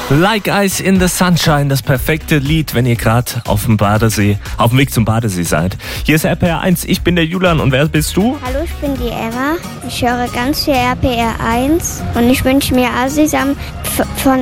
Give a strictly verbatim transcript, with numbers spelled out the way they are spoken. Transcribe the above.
Like Ice in the Sunshine, das perfekte Lied, wenn ihr gerade auf dem Badesee, auf dem Weg zum Badesee seid. Hier ist R P R eins, ich bin der Julian und wer bist du? Hallo, ich bin die Emma. Ich höre ganz viel R P R eins und ich wünsche mir Asisam von